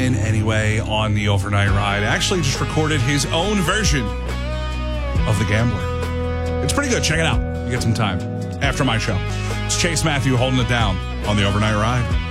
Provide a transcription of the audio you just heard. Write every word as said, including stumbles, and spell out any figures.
in anyway on the overnight ride. Actually just recorded his own version of The Gambler. It's pretty good. Check it out. You get some time after my show. It's Chase Matthew holding it down on the overnight ride.